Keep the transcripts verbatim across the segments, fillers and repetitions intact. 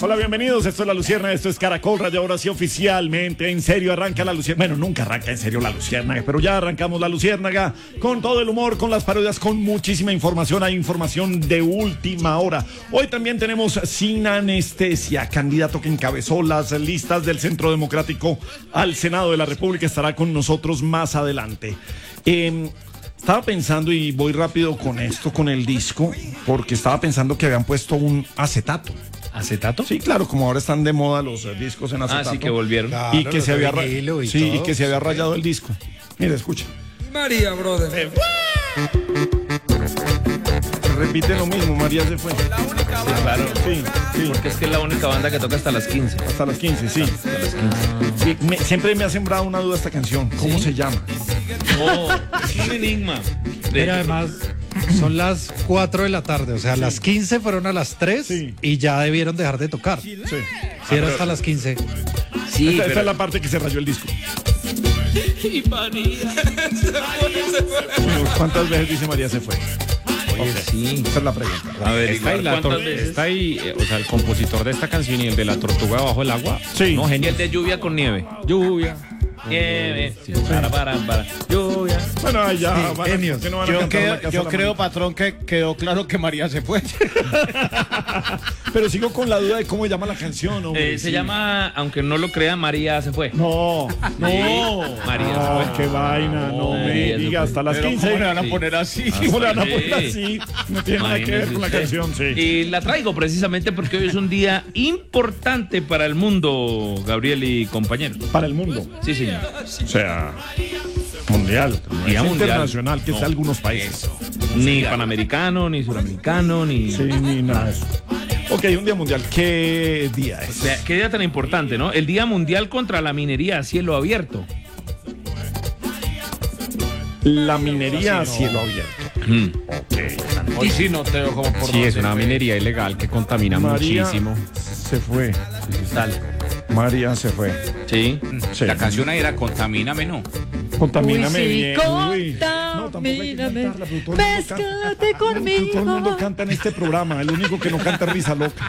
Hola, bienvenidos. Esto es La Lucierna, esto es Caracol Radio. Ahora sí, oficialmente, en serio, arranca La Luciérnaga. Bueno, nunca arranca en serio La Luciérnaga, pero ya arrancamos La Luciérnaga con todo el humor, con las parodias, con muchísima información. Hay información de última hora. Hoy también tenemos Sin Anestesia, candidato que encabezó las listas del Centro Democrático al Senado de la República. Estará con nosotros más adelante. Eh, Estaba pensando, y voy rápido con esto, con el disco, porque estaba pensando que habían puesto un acetato. ¿Acetato? Sí, claro, como ahora están de moda los eh, discos en acetato. Ah, sí, que volvieron. Claro, y que se había, ra- y sí, todo, y que se había rayado el disco. Mira, escucha. María, brother. Repite lo mismo, María se fue. La única Sí, claro. Sí, sí, Porque es que es la única banda que toca hasta las quince. hasta las quince, sí. Hasta las quince. Sí, me- siempre me ha sembrado una duda esta canción. ¿Cómo se llama? Oh, es un enigma. Pero además son las cuatro de la tarde, o sea, las quince fueron a las tres Sí. y ya debieron dejar de tocar. Sí. Si era hasta las quince. Sí, esta, esta pero es la parte que se rayó el disco. y María. Bueno, ¿cuántas veces dice María se fue? Oye, sí. Esa es la pregunta. A ver, Está ahí, la ¿cuántas tor- veces? está ahí, eh, o sea, el compositor de esta canción y el de la tortuga bajo el agua. Sí. No, Y genial. el de lluvia con nieve. Lluvia. Nieve. Para, para, para. Lluvia. Bueno, ahí ya van a- genios. ¿por qué no van a Yo, cantar creo, la casa yo de la creo, María? patrón, que quedó claro que María se fue. Pero sigo con la duda de cómo se llama la canción, hombre. Eh, se Sí. llama, aunque no lo crea, María se fue. No, no. Sí, María Ah, se fue. qué vaina, no María me se diga, fue. hasta las Pero quince. ¿cómo le van a Sí. poner así? ¿Cómo le van a Sí. poner así? No tiene nada que ver Imagínese con la usted. canción, sí. Y la traigo precisamente porque hoy es un día importante para el mundo, Gabriel y compañeros. Para el mundo. Sí, señor. O sea, mundial. No Día es mundial. internacional, que es de No. algunos países. Ni panamericano, ni suramericano, ni... Sí, ni nada de eso. Ok, un día mundial. ¿Qué día es? Vea, qué día tan importante, ¿no? El Día Mundial contra la Minería a Cielo Abierto. La minería a cielo abierto. Ok. Hoy sí no te veo como por Sí, dónde es una fue. minería ilegal que contamina María muchísimo. se fue. Tal. María se fue. Sí. Sí. La canción ahí era Contamíname, ¿no? Contamíname Uy, sí, bien. Uy. No, tampoco hay que contamíname. cantarla, pero todo el mundo canta. Péscate Todo el mundo conmigo. canta en este programa. El único que no canta es Risa Loca.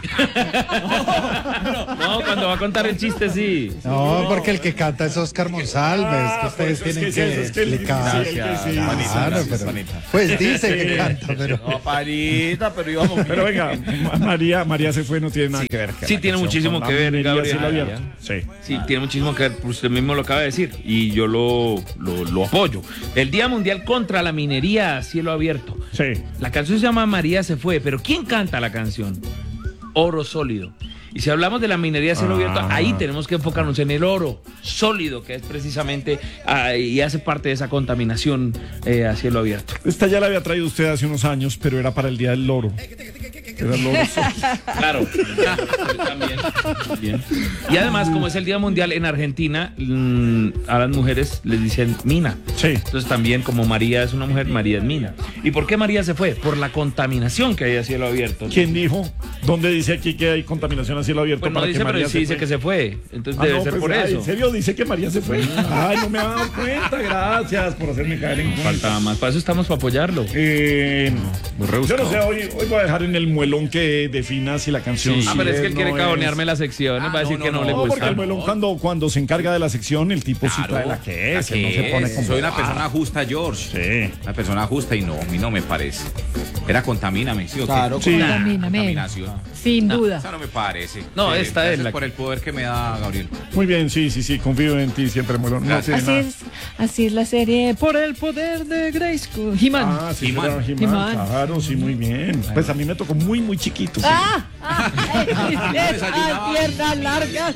No, cuando va a contar el chiste, sí. No, porque el que canta es Oscar Monsalves, Ah, que ustedes por eso tienen es que, que sí, es que el- explicar. sí, es que sí. Claro, gracias, pero- Juanita. pues dice que canta, pero No, parita, pero íbamos bien. Pero venga, Ma- María, María se fue, no tiene nada que ver. Sí, tiene muchísimo que ver, Gabriel. Gabriel. Sí. Sí, tiene muchísimo que ver, pues usted mismo lo acaba de decir, y yo lo, lo, lo apoyo. El Día Mundial contra la Minería a Cielo Abierto. Sí. La canción se llama María se fue, pero ¿quién canta la canción? Oro Sólido. Y si hablamos de la minería a cielo Ah. abierto, ahí tenemos que enfocarnos en el oro sólido, que es precisamente ah, y hace parte de esa contaminación eh, a cielo abierto. Esta ya la había traído usted hace unos años, pero era para el Día del Loro. Era el loro. Claro, también, también. Y además, como es el Día Mundial en Argentina, mm, a las mujeres les dicen mina. Sí. Entonces también, como María es una mujer, María es mina. ¿Y por qué María se fue? Por la contaminación que hay a cielo abierto. ¿Quién dijo? ¿Dónde dice aquí que hay contaminación a cielo abierto? Pues no para que dice, pero María sí se dice fue? que se fue. Entonces Ah, debe no, ser pues, por ay, eso. ¿en serio dice que María se fue? Ay, no me había dado cuenta. Gracias por hacerme caer en cuenta. Falta más. Para eso estamos, para apoyarlo. Eh, Muy yo rebuscado. no sé, hoy, hoy voy a dejar en el muelón que defina si la canción. Sí. Ah, pero es que él no quiere es. cagonearme las secciones. va a decir no, que no, no, le No, porque gusta. el muelón cuando, cuando se encarga de la sección, el tipo sí trae la que es. ¿La él no que se pone es? como. Soy una persona justa, George. Sí. Una persona justa y no, a mí no me parece. Era Contamíname, ¿sí o qué? Claro, Sí. Contamíname. Contaminación. Sin duda. Esa no me parece. No, Eh, esta es gracias la- por el poder que me da Gabriel. Muy bien, sí, sí, sí, confío en ti siempre, muelón. No Gracias. tiene Así nada. es, así es la serie Por el poder de Grayskull. He-Man. Ah, sí, He-Man. claro, He-Man, He-Man. claro, sí, muy bien. Pues a mí me tocó muy, muy chiquito. sí. ¡Ah! ah ¡Esas piernas largas!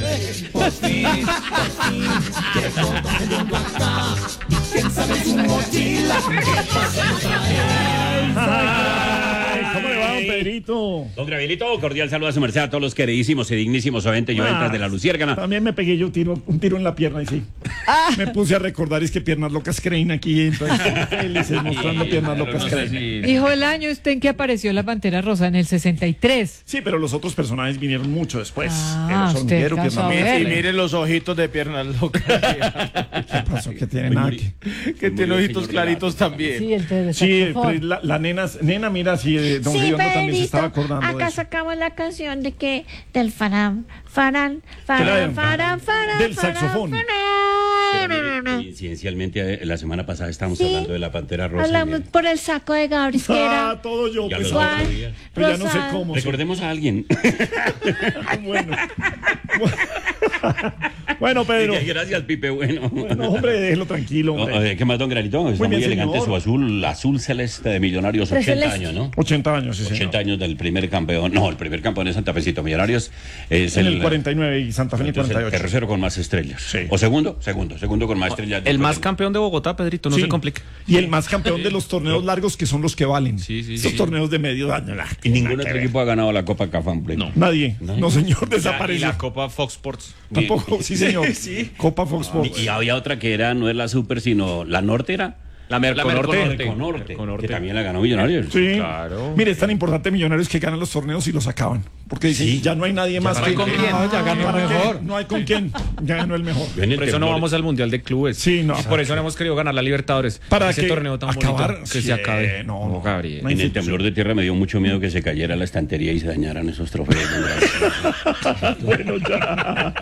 Ay, ¿cómo le va, don Pedrito? Don Gabrielito, cordial saludo a su merced a todos los queridísimos y dignísimos oyentes y oyentas de la Luciérgana. También me pegué yo tiro, un tiro en la pierna y sí. Me puse a recordar, es que Piernas Locas creen aquí, entonces felices mostrando Piernas Pero Locas no sé creen. si- Dijo el año usted en que apareció la Pantera Rosa en el sesenta y tres. Sí, pero los otros personajes vinieron mucho después. Ah, El usted hormiguero, alcanzó a Piernas ver. Y Locas. miren los ojitos de piernas locas. ¿Qué pasó? Que tiene nada que... Que tiene ojitos claritos también. Sí, el de Sí, saxofón. pero la, la nena, nena, mira, sí, eh, don Sí, Río, también se estaba Pedrito, acordando de acá eso. sacamos la canción de que del farán, farán, Que la de- farán, farán, farán, del farán, saxofón. farán. Pero mire, coincidencialmente, eh, la semana pasada estábamos Sí. hablando de la Pantera Rosa. Hablamos y el- por el saco de Gabris que Ah, era todo yo, Ya pues. lo ah, sabía. pero ya no sé Rosado. cómo. sí. Recordemos a alguien. Bueno. Bueno, Pedro. Gracias, Pipe. Bueno. Bueno, hombre, déjelo tranquilo, No, hombre. eh, ¿Qué más, don Granito? Está muy, bien, elegante señor. su azul, azul celeste de Millonarios, Pero ochenta celeste. años, ¿no? ochenta años, sí, señor. ochenta años del primer campeón. No, el primer campeón de Santa Fecito Millonarios es En el, el cuarenta y nueve y Santa Fe en el entonces, cuarenta y el ocho. tercero con más estrellas. Sí. O segundo, segundo, segundo con más estrellas. El más Después- campeón de Bogotá, Pedrito, no Sí. se complique. Y el más campeón de los torneos largos que son los que valen. Sí, sí, Esos sí. torneos de medio año. nah, Y ningún nada otro que ver. equipo ha ganado la Copa Cafán Play. No. Nadie. No. No, señor, Y desapareció. la Copa Fox Sports. Tampoco, sí, señor. Copa Fox Sports. Y, y había otra que era, no es la Super, sino la Norte era. La Merconorte. Merconorte, Merconorte. que también la ganó Millonarios. Sí. Claro. Mire, es tan importante Millonarios que ganan los torneos y los acaban. Porque dicen, ya no hay nadie más no que. hay con quién. No, ya ganó el ¿Para qué? mejor. No hay con quién. Ya ganó el mejor. Yo en el Por eso no temblor- vamos al Mundial de Clubes. Sí, no. Y por eso no hemos querido ganar la Libertadores. Para ese que torneo tan acabar, bonito. Que sí, se acabe. no, no. Gabriel. No hay En el institución. temblor de tierra me dio mucho miedo que se cayera la estantería y se dañaran esos trofeos. Bueno, ya.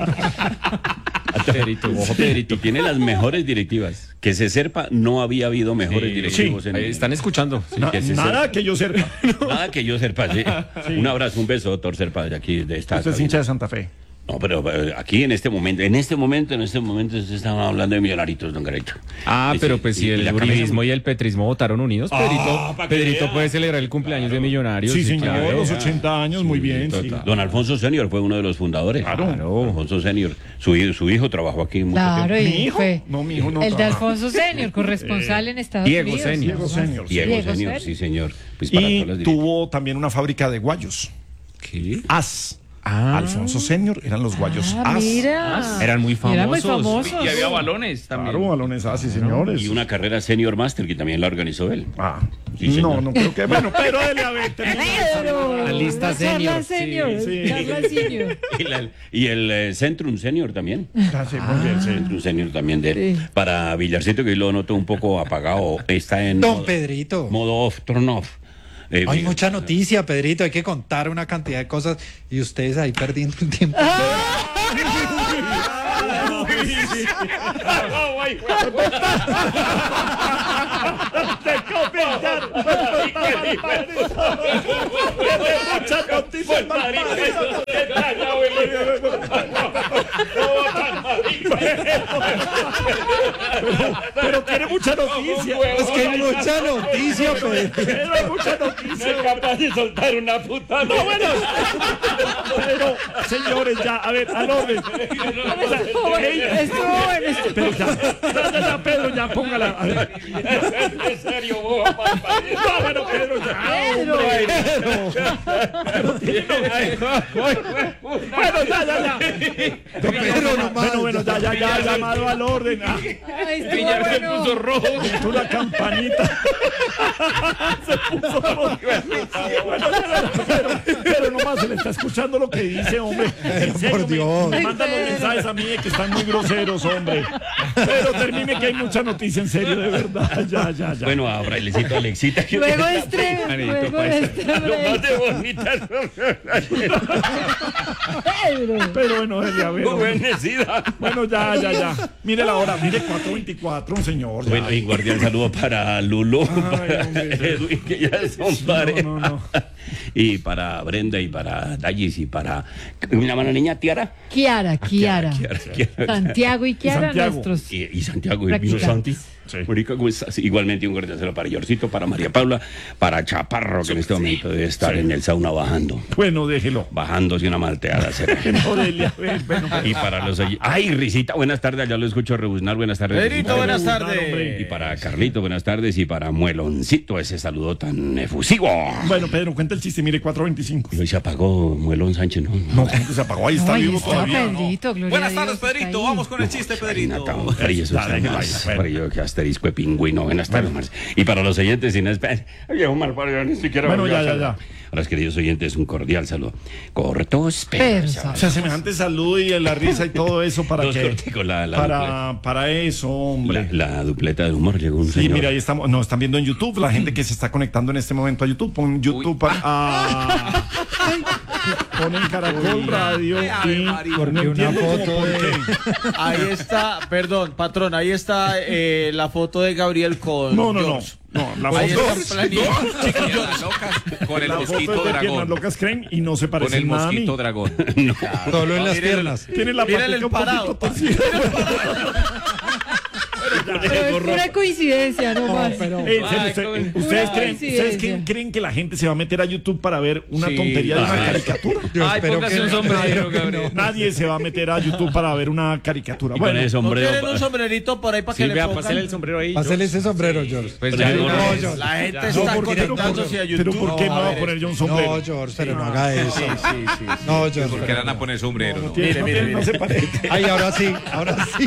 Pedrito, ojo, Pedrito. Y tiene las mejores directivas. Que se sepa, no había habido mejores Sí, directivos. en Ahí están escuchando. Sí. Na- que se nada sepa. que yo sepa. Nada que yo sepa, sí. Un abrazo, un beso, doctor Serpa, de aquí, de esta. Usted es cabina. hincha de Santa Fe. No, pero eh, aquí en este momento, en este momento, en este momento se estaban hablando de millonaritos, don Garito. Ah, Y pero sí, pues y- si y el la cabeza- uribismo y el petrismo votaron unidos, Pedrito, pa' que Pedrito vea. puede celebrar el cumpleaños de Millonarios. Sí, señor, claro. los ochenta años, muy bien. Sí. total. Don Alfonso Senior fue uno de los fundadores. Claro. Alfonso Senior. Su, hi- su hijo trabajó aquí mucho Claro, tiempo. ¿Mi y hijo? fue No, mi hijo no el de trabaja. Alfonso Senior, corresponsal en Estados Diego Unidos. Senior. Diego Senior. sí. Diego, Diego Senior, Senior. sí, señor. Pues para Y todas las directivas. tuvo también una fábrica de guayos. ¿Qué? As. Ah. Alfonso Senior eran los guayos Ah, As. mira. Eran muy Eran muy famosos. famosos. Y había balones también. Claro, balones As, sí, señores. Y una carrera Senior Master que también la organizó él. Ah, Sí, no, señor. no creo que. Bueno, pero dele a ver. termine de Pedro. La lista La charla senior, senior. sí, sí. Charla senior. Y, la- y el eh, Centrum Senior también. Ah, sí, muy bien, sí. Centrum Senior también de él. Sí. Para Villarcito, que hoy lo noto un poco apagado. Está en Don modo, Pedrito. modo off, turn off. Eh, Hay vi- mucha noticia, Pedrito. Hay que contar una cantidad de cosas y ustedes ahí perdiendo el tiempo. Muchas noticias, pero tiene mucha noticia. Es que hay mucha noticia, Pedrito. Pero hay mucha noticia. capaz de soltar una puta. No, bueno. Pero, señores, ya, a ver, al orden. Estuvo bueno, estuvo bueno, estuvo Pero ya, ya, ya, ya, Pedro, ya, póngala. A ver. En serio, vos, No, bueno, Pedro, ya. Pedro. Bueno, ya, ya, ya. Pedro, nomás. Bueno, bueno, ya, ya, ya, llamado al orden. Ah, Ay, estuvo Villar se bueno. puso rojo. una campanita. Se puso rojo. Bueno, pero, pero nomás se le está escuchando lo que dice, hombre. En serio, por me- Dios. Me mandan los mensajes a mí de que están muy groseros, hombre. Pero termine que hay mucha noticia, en serio, de verdad. Ya, ya, ya. Bueno, a Brailecito, Alexita. que Luego usted este, Manito, luego paisa. este, está lo más de bonita. Pedro. Pero bueno, Eli, a ver. hombre. Buenecida. Bueno, ya, ya, ya. Mire la hora, mire cuatro veinticuatro, un señor. ya. Bueno, y guardián saludo para Lulo, para hombre. Edwin, que ya son pareja. no, no. Y para Brenda y para Dallis y para la mano niña Tiara. Kiara, Kiara. Kiara, Kiara. Santiago y Kiara, Santiago. nuestros. Y, y Santiago y vino Practicantes. Santi. Marica, ¿cómo estás? Igualmente un guardián saludo para Yorcito, para María Paula, para Chaparro, que en este momento debe estar en el sauna bajando. Bueno, déjelo. Bajándose una malteada. será. No, Eli, a ver, bueno. Y para los... Ay, Risita, buenas tardes, ya lo escucho rebuznar, buenas tardes. Pedrito, Risita. buenas Hombre. tardes. Y para Carlito, buenas tardes. Y para Mueloncito, ese saludo tan efusivo. Bueno, Pedro, cuenta el chiste, mire, cuatro veinticinco. Y hoy se apagó Muelón Sánchez, ¿no? No, ¿cómo que se apagó? Ahí está Ay, vivo está todavía. ¿no? Pedrito, gloria Buenas a tardes, Dios, está Pedrito. ahí. Vamos con el chiste, Ay, Pedrito. Nata, hombre, y eso Ya, está déjelo más ahí, bueno. frío que hasta asterisco de pingüino. Buenas tardes, Marce. Y para los oyentes sin esperar. Viejo malparido, ni siquiera. Bueno, volvió ya, a ya, saludar. ya. A los queridos oyentes, un cordial saludo. Cortos, Persa. O sea, semejante saludo y la risa y todo eso para Dos que corticos, la- la para, para eso, hombre. La, la dupleta de humor llegó un Sí, señor. mira, ahí estamos, nos están viendo en YouTube, la gente que se está conectando en este momento a YouTube, pon YouTube para ah, ponen Caracol Radio y Porque no una entiendo cómo foto por de- qué. Ahí está, perdón, patrón, ahí está eh, la foto de Gabriel con No, no, no. George. No, la Ahí foto, está planeado. Piernas locas con el la foto mosquito es de piernas dragón. locas creen y no se Con parece el nada a mí. mosquito dragón. Solo en las Mírele- piernas. Tiene la Mírale patica el un poquito parado. torcida. Pero es pura coincidencia, no más. pero- Eh, en serio, Ay, usted- cómo- ¿Ustedes, Pura creen, coincidencia. ¿Ustedes creen, creen que la gente se va a meter a YouTube para ver una Sí. tontería de una Ah, caricatura? Yo Ay, espero póngase que un no. sombrero, Gabriel. Nadie se va a meter a YouTube para ver una caricatura. Y con Bueno, ese ¿No sombrero. tienen un sombrerito por ahí para que Sí, le vea, pongan? pásale el sombrero ahí. Pásale ese sombrero, George. Pues ya, ya, no, una no, vez. George. La gente no, está ¿por qué, pero, conectándose a pero YouTube. ¿por qué me a va a ver poner yo un sombrero? No, George, pero no haga eso. Sí, sí, sí. No, George. Porque pero eran a no. poner sombrero. No ¿no? tiene- Mire, no mire, tiene- no mire. se parece. Ay, ahora sí, ahora sí.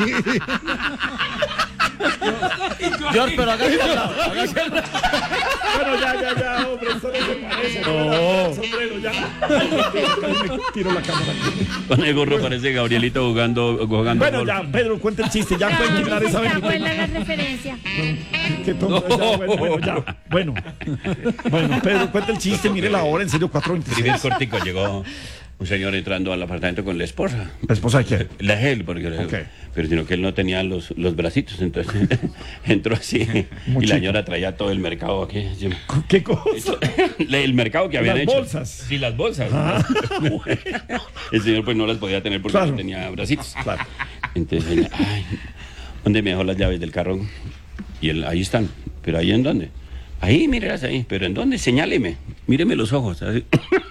George, pero hágase al lado, hágase al lado. Bueno, ya, ya, ya, hombre, eso no se parece. No. El sombrero, ya. Me tiro la cámara. Con el gorro parece Gabrielito jugando, jugando Bueno, golf. ya, Pedro, cuenta el chiste. Ya pueden quitar esa Está veintitrés. buena la referencia. Qué tonto, ya, bueno, bueno, ya. Bueno, bueno, Pedro, cuenta el chiste. Mire la hora, en serio, cuatro Primer veintiséis. cortico, llegó un señor entrando al apartamento con la esposa. ¿La esposa de quién? La él, porque Ok. pero sino que él no tenía los, los bracitos, entonces entró así y Muy la chico. señora traía todo el mercado aquí. ¿Qué cosa? El mercado que habían Las hecho. bolsas. Sí, las bolsas. Ah, El señor pues no las podía tener porque Claro. no tenía bracitos. Claro. Entonces ella, ay, ¿dónde me dejó las llaves del carro? Y él, ahí están. ¿Pero ahí en dónde? Ahí, mírelas ahí. ¿Pero en dónde? Señáleme. Míreme los ojos. Así.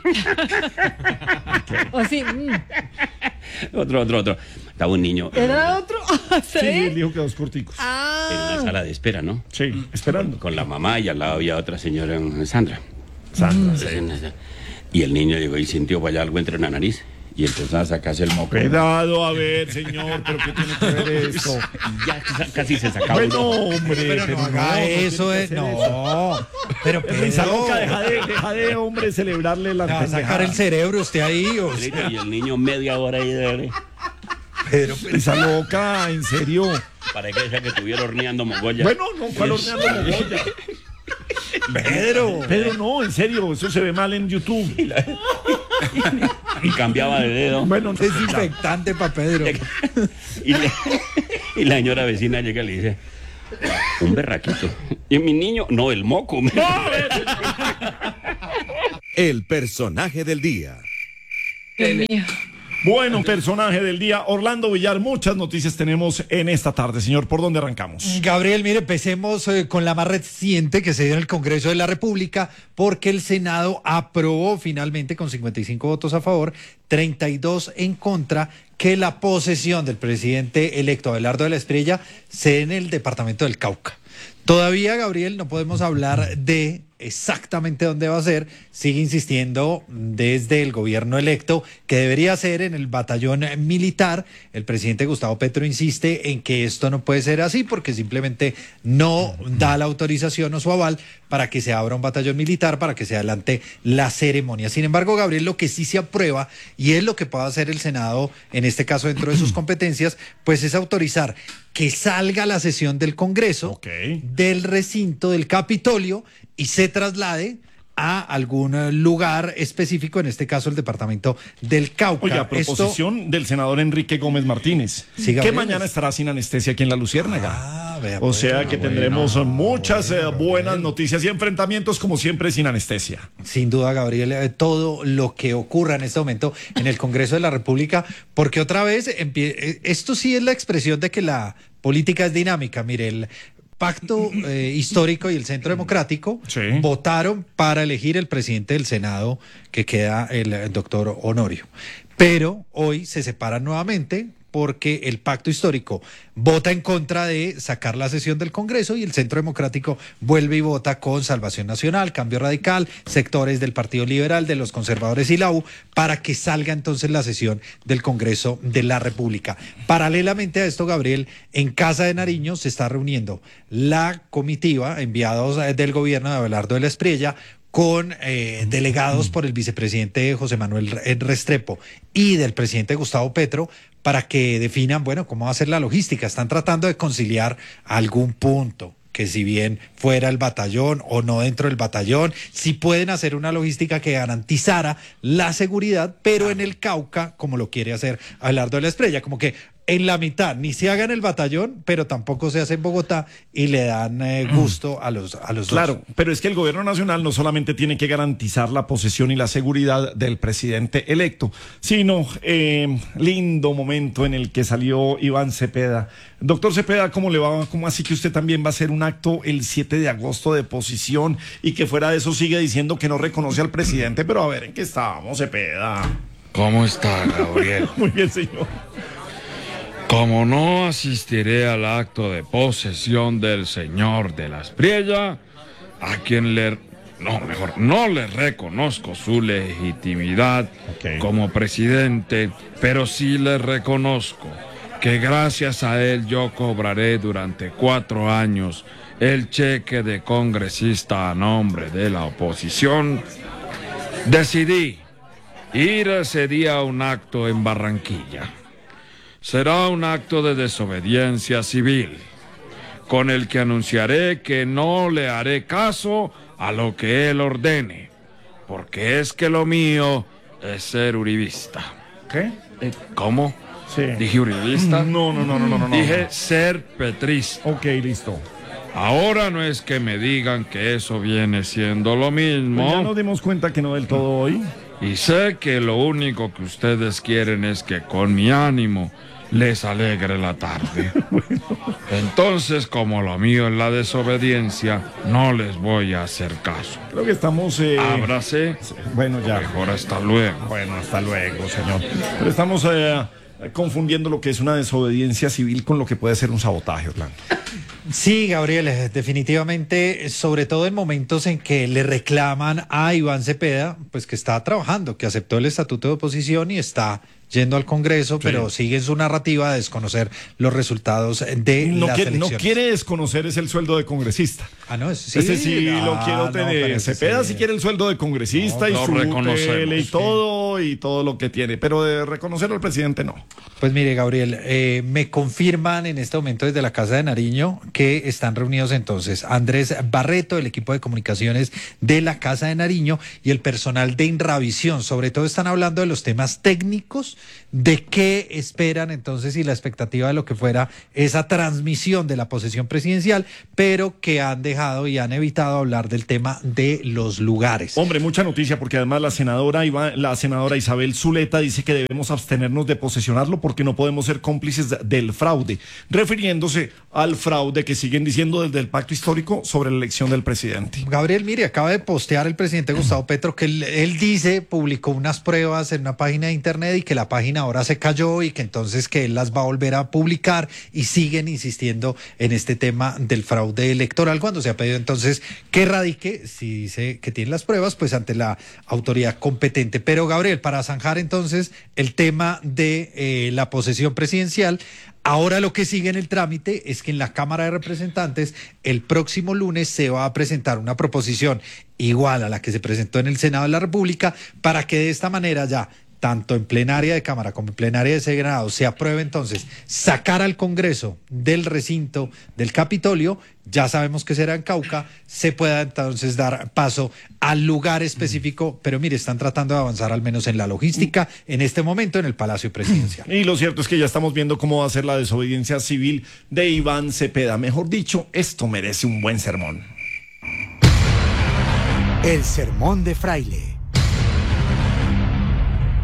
O sí, mm. Otro, otro, otro. Estaba un niño en ¿Era otro? Sí, ¿Sí? él dijo que dos corticos. Ah. una sala de espera, ¿no? Sí, esperando. Con la mamá y al lado había otra señora, Sandra. Sandra. Y el niño llegó y sintió para allá algo entre la nariz y empezó a sacarse el moco. Cuidado, a ver, señor, pero ¿qué tiene que ver esto? Y ya ca- casi se sacaba Bueno, uno. hombre, Pero no haga no eso, tiene eh. que hacer eso. No. Pero Risa loca, Pedro. deja de, deja de, hombre, celebrarle la Le va a sacar pendejada. el cerebro usted ahí. O sea, Y el niño media hora ahí de Pedro, Risa loca, en serio. para que ella que estuviera horneando mogolla. Bueno, no, ¿cuál horneando mogolla? Pedro. Pedro, no, en serio, eso se ve mal en YouTube. Y cambiaba de dedo. Bueno, Desinfectante para Pedro. Y, le- y la señora vecina llega y le dice, un berraquito. Y mi niño, no, el moco. El personaje del día. Dios mío. bueno, personaje del día, Orlando Villar, muchas noticias tenemos en esta tarde, señor. ¿Por dónde arrancamos? Gabriel, mire, empecemos eh, con la más reciente que se dio en el Congreso de la República, porque el Senado aprobó finalmente con cincuenta y cinco votos a favor, treinta y dos en contra, que la posesión del presidente electo Abelardo de la Estrella sea en el departamento del Cauca. Todavía, Gabriel, no podemos hablar de exactamente dónde va a ser. Sigue insistiendo desde el gobierno electo que debería ser en el batallón militar. El presidente Gustavo Petro insiste en que esto no puede ser así porque simplemente no da la autorización o su aval para que se abra un batallón militar, para que se adelante la ceremonia. Sin embargo, Gabriel, lo que sí se aprueba, y es lo que puede hacer el Senado, en este caso dentro de sus competencias, pues es autorizar que salga la sesión del Congreso Ok. del recinto del Capitolio y se traslade a algún eh, lugar específico, en este caso el departamento del Cauca. Oiga, Esto- proposición del senador Enrique Gómez Martínez, Sí, que Gabriel. mañana estará sin anestesia aquí en la Luciérnaga. Ah, vea, O pues. sea que Ah, tendremos bueno, muchas eh, bueno, buenas Gabriel. noticias y enfrentamientos, como siempre, sin anestesia. Sin duda, Gabriel, eh, todo lo que ocurra en este momento en el Congreso de la República, porque otra vez, empie- eh, esto sí es la expresión de que la política es dinámica. Mire, el Pacto eh, Histórico y el Centro Democrático Sí. votaron para elegir el presidente del Senado, que queda el, eh, doctor Honorio. Pero hoy se separan nuevamente porque el pacto histórico vota en contra de sacar la sesión del Congreso y el Centro Democrático vuelve y vota con Salvación Nacional, Cambio Radical, sectores del Partido Liberal, de los conservadores y la U, para que salga entonces la sesión del Congreso de la República. Paralelamente a esto, Gabriel, en Casa de Nariño se está reuniendo la comitiva, enviados del gobierno de Abelardo de la Espriella, con eh, delegados por el vicepresidente José Manuel Restrepo y del presidente Gustavo Petro, para que definan, bueno, cómo va a ser la logística. Están tratando de conciliar algún punto, que si bien fuera el batallón o no dentro del batallón, si pueden hacer una logística que garantizara la seguridad, pero en el Cauca, como lo quiere hacer Abelardo de la Espriella, como que en la mitad, ni se haga en el batallón, pero tampoco se hace en Bogotá y le dan eh, gusto a los, a los Claro, dos. pero es que el gobierno nacional no solamente tiene que garantizar la posesión y la seguridad del presidente electo, sino eh, lindo momento en el que salió Iván Cepeda. Doctor Cepeda, ¿cómo le va? ¿Cómo así que usted también va a hacer un acto el siete de agosto de posición y que fuera de eso sigue diciendo que no reconoce al presidente? Pero a ver, ¿en qué estábamos, Cepeda? ¿Cómo está, Gabriel? Muy bien, señor. Como no asistiré al acto de posesión del señor de la Espriella, a quien le... No, mejor, no le reconozco su legitimidad okay. como presidente, pero sí le reconozco que gracias a él yo cobraré durante cuatro años el cheque de congresista a nombre de la oposición. Decidí ir ese día a un acto en Barranquilla. Será un acto de desobediencia civil, con el que anunciaré que no le haré caso a lo que él ordene, porque es que lo mío es ser uribista. ¿Qué? Eh, ¿Cómo? Sí. ¿Dije uribista? No, no, no, no, no, no. Dije ser petrista. Ok, listo. Ahora no es que me digan que eso viene siendo lo mismo. Pues ya nos dimos cuenta que no del todo hoy. Y sé que lo único que ustedes quieren es que con mi ánimo les alegre la tarde. Entonces, como lo mío es la desobediencia, no les voy a hacer caso. Creo que estamos... Eh... Ábrase. Bueno, ya. Mejor hasta luego. Bueno, hasta luego, señor. Pero estamos eh, confundiendo lo que es una desobediencia civil con lo que puede ser un sabotaje, Orlando. Sí, Gabriel, definitivamente, sobre todo en momentos en que le reclaman a Iván Cepeda, pues que está trabajando, que aceptó el estatuto de oposición y está yendo al Congreso, sí. pero sigue en su narrativa de desconocer los resultados de no las quiere, elecciones. No quiere desconocer es el sueldo de congresista. Ah, no, sí. Ese sí ah, lo quiero tener. No, Cepeda sí. sí quiere el sueldo de congresista no, y su tele y todo, y todo lo que tiene, pero de reconocerlo al presidente no. Pues mire, Gabriel, eh, me confirman en este momento desde la Casa de Nariño que están reunidos entonces Andrés Barreto, el equipo de comunicaciones de la Casa de Nariño y el personal de Inravisión. Sobre todo están hablando de los temas técnicos, de qué esperan entonces y la expectativa de lo que fuera esa transmisión de la posesión presidencial, pero que han dejado y han evitado hablar del tema de los lugares. Hombre, mucha noticia, porque además la senadora Iba, la senadora Isabel Zuleta dice que debemos abstenernos de posesionarlo porque no podemos ser cómplices del fraude, refiriéndose al fraude que siguen diciendo desde el pacto histórico sobre la elección del presidente. Gabriel, mire, acaba de postear el presidente Gustavo Petro que él, él dice, publicó unas pruebas en una página de internet y que la página ahora se cayó y que entonces que él las va a volver a publicar, y siguen insistiendo en este tema del fraude electoral cuando se ha pedido entonces que radique, si dice que tiene las pruebas, pues ante la autoridad competente. Pero Gabriel, para zanjar entonces el tema de eh, la posesión presidencial, ahora lo que sigue en el trámite es que en la Cámara de Representantes el próximo lunes se va a presentar una proposición igual a la que se presentó en el Senado de la República, para que de esta manera ya tanto en plenaria de Cámara como en plenaria de Senado se apruebe entonces sacar al Congreso del recinto del Capitolio. Ya sabemos que será en Cauca, se pueda entonces dar paso al lugar específico, pero mire, están tratando de avanzar al menos en la logística en este momento en el Palacio Presidencial. Y lo cierto es que ya estamos viendo cómo va a ser la desobediencia civil de Iván Cepeda. Mejor dicho, esto merece un buen sermón. El sermón de Fraile.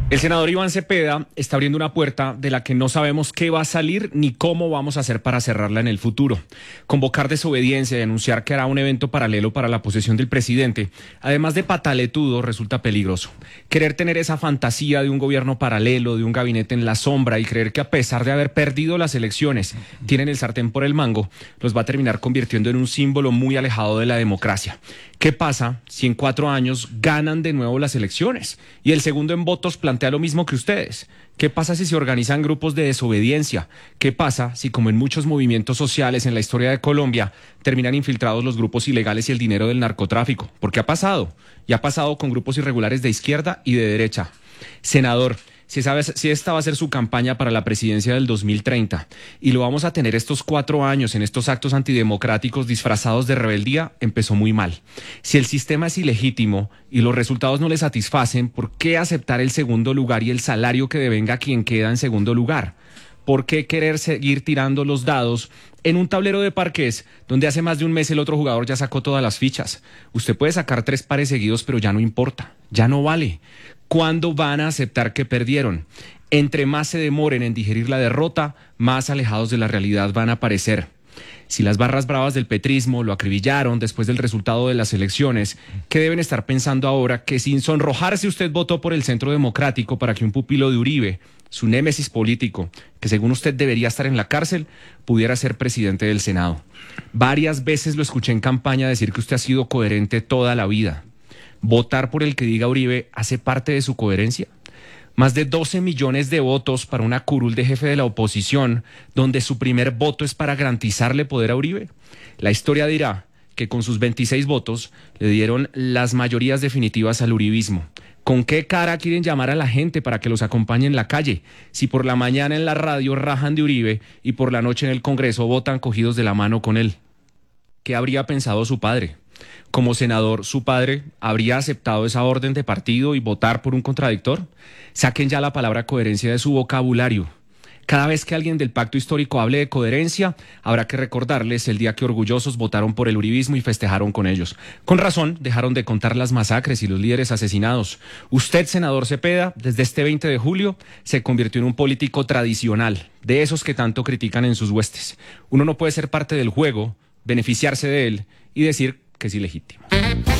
El senador Iván Cepeda está abriendo una puerta de la que no sabemos qué va a salir ni cómo vamos a hacer para cerrarla en el futuro. Convocar desobediencia y anunciar que hará un evento paralelo para la posesión del presidente, además de pataletudo, resulta peligroso. Querer tener esa fantasía de un gobierno paralelo, de un gabinete en la sombra y creer que a pesar de haber perdido las elecciones, tienen el sartén por el mango, los va a terminar convirtiendo en un símbolo muy alejado de la democracia. ¿Qué pasa si en cuatro años ganan de nuevo las elecciones y el segundo en votos plantea lo mismo que ustedes? ¿Qué pasa si se organizan grupos de desobediencia? ¿Qué pasa si, como en muchos movimientos sociales en la historia de Colombia, terminan infiltrados los grupos ilegales y el dinero del narcotráfico? Porque ha pasado, y ha pasado con grupos irregulares de izquierda y de derecha. Senador, si, sabes, si esta va a ser su campaña para la presidencia del dos mil treinta y lo vamos a tener estos cuatro años en estos actos antidemocráticos disfrazados de rebeldía, empezó muy mal. Si el sistema es ilegítimo y los resultados no le satisfacen, ¿por qué aceptar el segundo lugar y el salario que devenga quien queda en segundo lugar? ¿Por qué querer seguir tirando los dados en un tablero de parqués donde hace más de un mes el otro jugador ya sacó todas las fichas? Usted puede sacar tres pares seguidos, pero ya no importa, ya no vale. ¿Cuándo van a aceptar que perdieron? Entre más se demoren en digerir la derrota, más alejados de la realidad van a parecer. Si las barras bravas del petrismo lo acribillaron después del resultado de las elecciones, ¿qué deben estar pensando ahora que sin sonrojarse usted votó por el Centro Democrático para que un pupilo de Uribe, su némesis político, que según usted debería estar en la cárcel, pudiera ser presidente del Senado? Varias veces lo escuché en campaña decir que usted ha sido coherente toda la vida. ¿Votar por el que diga Uribe hace parte de su coherencia? Más de doce millones de votos para una curul de jefe de la oposición, donde su primer voto es para garantizarle poder a Uribe. La historia dirá que con sus veintiséis votos le dieron las mayorías definitivas al uribismo. ¿Con qué cara quieren llamar a la gente para que los acompañe en la calle? Si por la mañana en la radio rajan de Uribe y por la noche en el Congreso votan cogidos de la mano con él. ¿Qué habría pensado su padre? Como senador, ¿su padre habría aceptado esa orden de partido y votar por un contradictor? Saquen ya la palabra coherencia de su vocabulario. Cada vez que alguien del pacto histórico hable de coherencia, habrá que recordarles el día que orgullosos votaron por el uribismo y festejaron con ellos. Con razón, dejaron de contar las masacres y los líderes asesinados. Usted, senador Cepeda, desde este veinte de julio, se convirtió en un político tradicional, de esos que tanto critican en sus huestes. Uno no puede ser parte del juego, beneficiarse de él y decir que es ilegítimo.